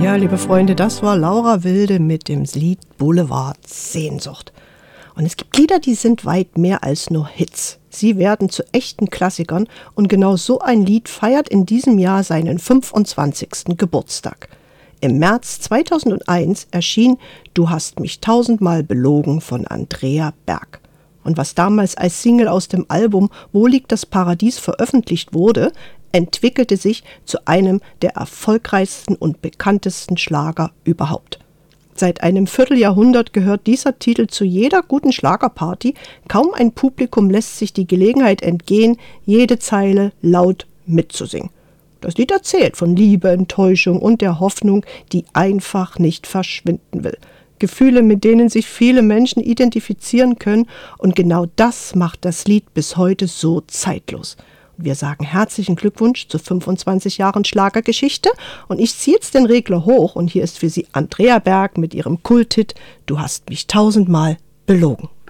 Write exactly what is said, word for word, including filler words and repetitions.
Ja, liebe Freunde, das war Laura Wilde mit dem Lied Boulevard Sehnsucht. Und es gibt Lieder, die sind weit mehr als nur Hits. Sie werden zu echten Klassikern und genau so ein Lied feiert in diesem Jahr seinen fünfundzwanzigsten Geburtstag. Im März zweitausendeins erschien Du hast mich tausendmal belogen von Andrea Berg. Und was damals als Single aus dem Album Wo liegt das Paradies veröffentlicht wurde, entwickelte sich zu einem der erfolgreichsten und bekanntesten Schlager überhaupt. Seit einem Vierteljahrhundert gehört dieser Titel zu jeder guten Schlagerparty. Kaum ein Publikum lässt sich die Gelegenheit entgehen, jede Zeile laut mitzusingen. Das Lied erzählt von Liebe, Enttäuschung und der Hoffnung, die einfach nicht verschwinden will. Gefühle, mit denen sich viele Menschen identifizieren können, und genau das macht das Lied bis heute so zeitlos. Wir sagen herzlichen Glückwunsch zu fünfundzwanzig Jahren Schlagergeschichte, und ich ziehe jetzt den Regler hoch und hier ist für Sie Andrea Berg mit ihrem Kulthit Du hast mich tausendmal belogen.